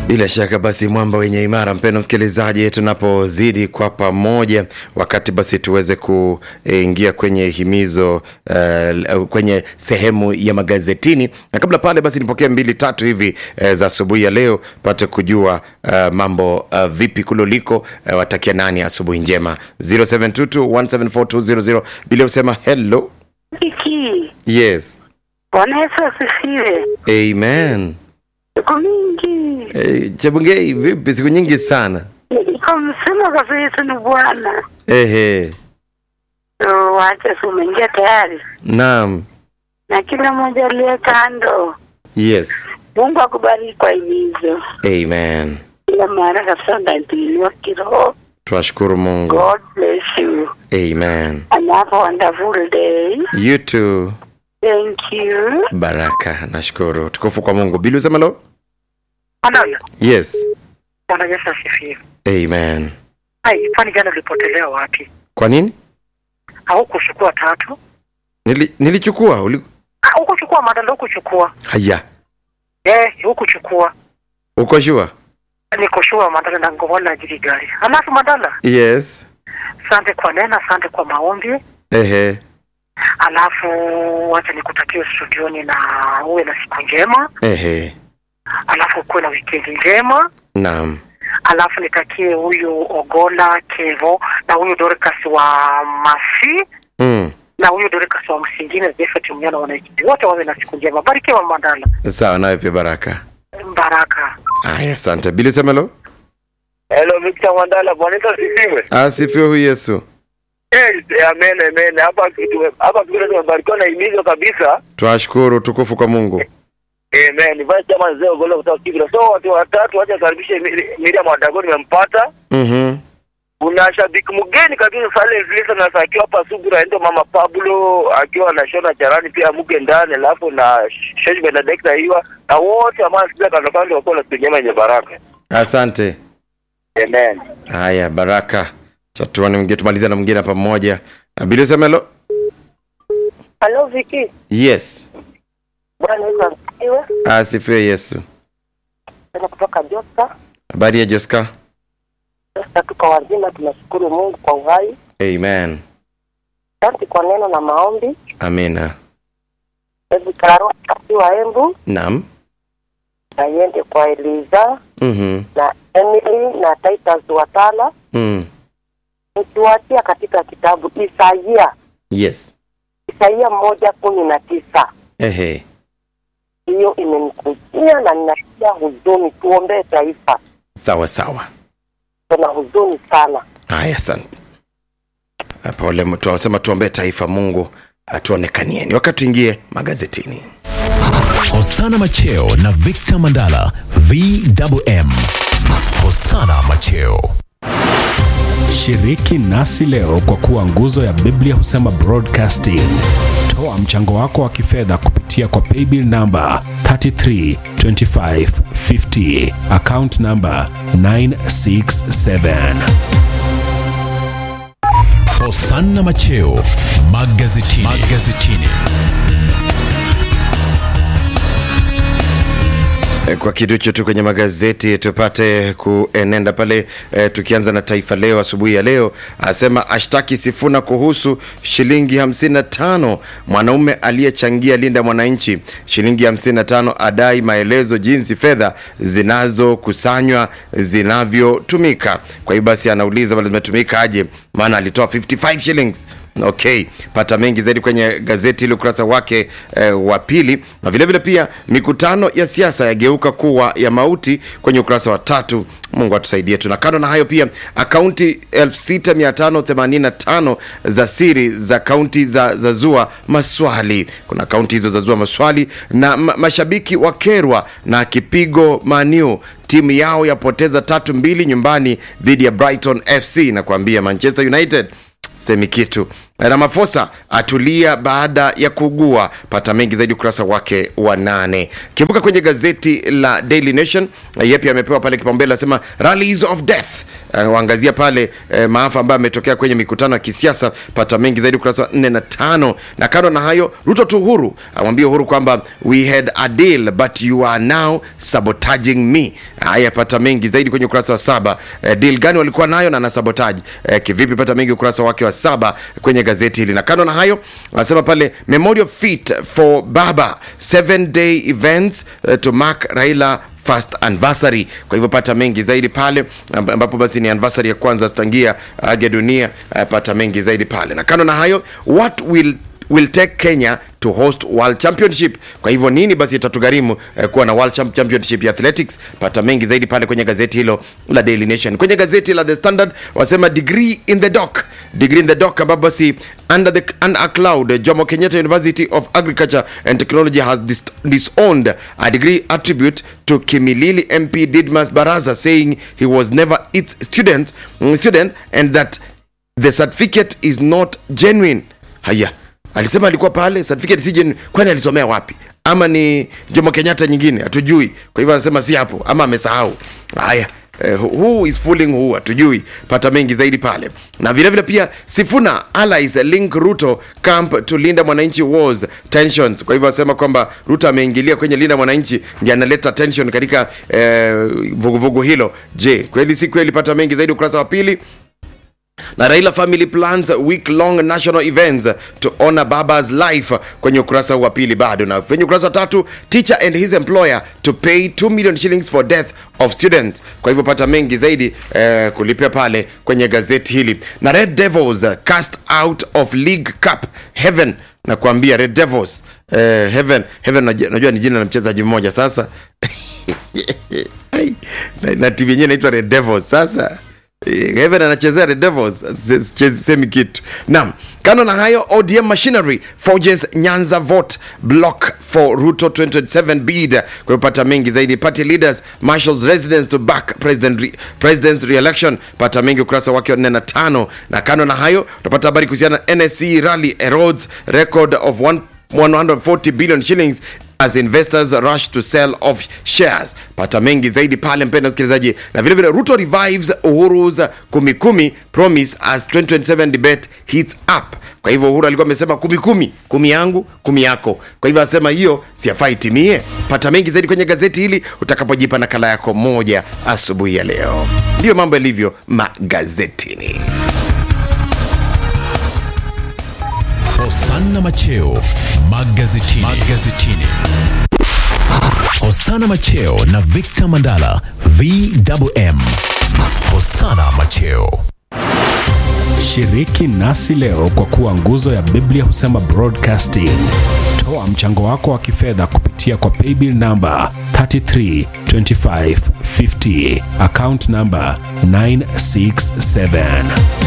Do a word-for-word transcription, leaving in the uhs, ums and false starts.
Bila shaka basi mwamba wenye imara, mpendwa msikilizaji, tunapozidi kwa pamoja wakati basi tuweze kuingia kwenye himizo uh, kwenye sehemu ya magazetini, na kabla pale basi nipokee mbili tatu hivi uh, za asubuhi ya leo pate kujua uh, mambo uh, vipi kuloliko. Uh, watakia nani asubuhi njema. zero seven two two one seven four two zero zero bila usema hello. Kiki. Yes. Bwana Yesu asifiwe. Amen. Siku mingi. Hey, Chebungei, vipi siku nyingi sana? Niko msema kwa Yesu ni Bwana. Ehe. So, wacha sumeingia tayari. Naam. Na kila mmoja aliye kando. Yes. Mungu akubariki kwa himizo. Amen. Kila mara kabisa ndiliwa kiroho. Twashukuru Mungu. God bless you. Amen. And have a wonderful day. You too. Thank you. Baraka, nashukuru. Tukufu kwa Mungu. Bilu sema lo? Anayo. Yes. Bwana Yesu asifiwe. Amen. Hai, kwani jana ulipotelea wapi? Kwa nini? Au kuchukua tatu? Nili, nilichukua. Uli... Au kuchukua madalo kuchukua? Haya. Eh, huko kuchukua. Uko shua? Niko shua madala na ngola ajili gari. Alafu madala? Yes. Asante kwa nena, asante kwa maombi. Ehe. Alafu wacha nikutakie studioni na uwe na siku njema. Ehe. Alafu kuwe na wikendi njema. Naam. Alafu nitakie huyu Ogola Kevo na huyu Dorcas wa Masi. Mm. Na huyu Dorcas wa Msingine Jeffet Mnyana wanaiki. Wote wawe na siku njema. Barikiwa Mandala. Sawa, nawe pia baraka. Baraka. Aya, asante. Bilu sema lo? Hello Victor Mandala, Bwana Yesu asifiwe. Asifiwe huyu Yesu. Eh, amen amen. Hapa kitu hapa kitu tunabarikiwa na himizo kabisa. Twashukuru, tukufu kwa Mungu. Amen. Vice Chairman Zeo Golo kutoka Kibra. So watu watatu wacha karibishe Miriam Wadago nimempata. Mhm. Kuna shabiki mgeni kabisa Sale Lisa na akiwa hapa Sugura ndio Mama Pablo akiwa na Shona Charani pia mke ndani, alafu na Sheikh Benedicta hiyo na wote ambao sija kando kando wako na siku yenye baraka. Asante. Amen. Haya, baraka. Chatuani mwingine tumalize na mwingine pamoja. Bilu sema lo? Hello Vicky. Yes. Bwana Yesu asifiwe. Asifiwe Yesu. Tuna kutoka Joska. Habari ya Joska? Sasa tuko wazima, tunashukuru Mungu kwa uhai. Amen. Asante kwa neno na maombi. Amina. Hebu Karo akiwa Embu. Naam. Na yende kwa Eliza. Mhm. Na Emily na Titus Watala. Mm. Tuwatia katika kitabu Isaia. Yes. Isaia moja kumi na tisa. Ehe. Hiyo imenikujia na ninasikia huzuni. Tuombee taifa. Sawa sawa. Tuna huzuni sana. Haya, asante. Pole, mtu anasema tuombee taifa, Mungu atuonekanieni. Wakati ingie magazetini. Hosana Macheo na Victor Mandala V M M. Hosana Macheo. Shiriki nasi leo kwa kuwa nguzo ya Biblia Husema Broadcasting. Toa mchango wako wa kifedha kupitia kwa paybill number three three two five five zero, account number nine six seven. Hosana Macheo magazetini. Magazetini. Kwa kitu chote kwenye magazeti tupate kuenenda pale e, tukianza na Taifa Leo asubuhi ya leo. Asema ashtaki Sifuna kuhusu shilingi hamsini na tano mwanaume aliyechangia Linda Mwananchi. Shilingi hamsini na tano adai maelezo jinsi fedha zinazokusanywa zinavyotumika. Kwa hiyo basi anauliza bali zimetumika aje, maana alitoa fifty-five shillings. Okay, pata mengi zaidi kwenye gazeti ile ukurasa wake e, wa pili. Na vile vile pia mikutano ya siasa yageuka kuwa ya mauti kwenye ukurasa wa tatu. Mungu atusaidie tu. Na kando na hayo pia akaunti elfu sita mia tano themanini na tano za siri za kaunti za, za zua maswali. Kuna kaunti hizo za zua maswali na ma, mashabiki wakerwa na kipigo Manu. Timu yao yapoteza tatu mbili nyumbani dhidi ya Brighton F C, na kuambia Manchester United semi kitu. Ramaphosa atulia baada ya kugua. Pata mengi zaidi ukurasa wake wa nane. Kivuka kwenye gazeti la Daily Nation, yepi amepewa pale kipaumbele, anasema Rallies of Death. uh, waangazia pale uh, maafa ambayo yametokea kwenye mikutano ya kisiasa. Pata mengi zaidi ukurasa wa nne na tano. Na kando na hayo, Ruto tu Uhuru amwambia Uhuru kwamba we had a deal but you are now sabotaging me. Haya, pata mengi zaidi kwenye ukurasa wa saba. Uh, deal gani walikuwa nayo na na sabotage uh, kivipi? Pata mengi ukurasa wake wa saba kwenye gazeti hili. Na kando na hayo, anasema pale memorial feat for Baba, seven day events uh, to mark Raila first anniversary. Kwa hivyo pata mengi zaidi pale, ambapo basi ni anniversary ya kwanza tangia age dunia. Uh, pata mengi zaidi pale. Na kando na hayo, what will will take Kenya to host World Championship. Kwa hivyo nini basi itatugharimu eh, kuwa na World Championship ya athletics? Pata mengi zaidi pale kwenye gazeti hilo la Daily Nation. Kwenye gazeti la The Standard wasema degree in the dock, degree in the dock, ambapo basi under the under a cloud, Jomo Kenyatta University of Agriculture and Technology has dis disowned a degree attribute to Kimilili M P Didmas Baraza, saying he was never its student student and that the certificate is not genuine. Haya, alisema alikuwa pale, certificate si genuine. Kwani alisomea wapi? Ama ni Jomo Kenyatta nyingine? Hatujui. Kwa hivyo anasema si hapo, ama amesahau. Haya, Uh, who is fooling who? Hatujui. Pata mengi zaidi pale. Na vile vile pia Sifuna allies link Ruto camp to Linda Mwananchi wars tensions. Kwa hivyo anasema kwamba Ruto ameingilia kwenye Linda Mwananchi, ndiye analeta tension katika vuguvugu uh, vugu hilo. Je, kweli si kweli? Pata mengi zaidi ukurasa wa pili. Na Raila family plans week long national events to honor Baba's life kwenye ukurasa wa pili bado. Na kwenye ukurasa wa tatu, teacher and his employer to pay two million shillings for death of student. Kwa hivyo pata mengi zaidi eh, kulipia pale kwenye gazeti hili. Na Red Devils cast out of League Cup Heaven. Na kuambia Red Devils eh, Heaven Heaven najua ni jina la mchezaji mmoja sasa. na, na timu yenyewe inaitwa Red Devils sasa. Heaven anachezea the Devils, semi kitu. Naam, kando na hayo, O D M machinery forges Nyanza vote block for Ruto twenty twenty-seven bid. Kwa pata mengi zaidi, party leaders marshals residents to back president re, president's re-election. Pata mengi ukurasa wake wa nne na tano. Na kando na hayo, utapata habari kuhusiana na N S C rally erodes record of one hundred forty billion shillings as investors rush to sell off shares. Pata mengi zaidi pale mpendwa msikilizaji. Na vile vile Ruto revives Uhuru's kumi kumi promise as twenty twenty-seven debate heats up. Kwa hivyo Uhuru alikuwa amesema kumi kumi, kumi yangu, kumi yako. Kwa hivyo asema hiyo siyafai timie. Pata mengi zaidi kwenye gazeti hili utakapojipa nakala yako moja asubuhi ya leo. Ndio mambo yalivyo magazetini. Osana Macheo magazetini. Magazetini. Osana Macheo na Victor Mandala V M M. Osana Macheo. Shiriki nasi leo kwa kuwa nguzo ya Biblia Husema Broadcasting. Toa mchango wako wa kifedha kupitia kwa paybill number thirty-three twenty-five fifty, account number nine six seven.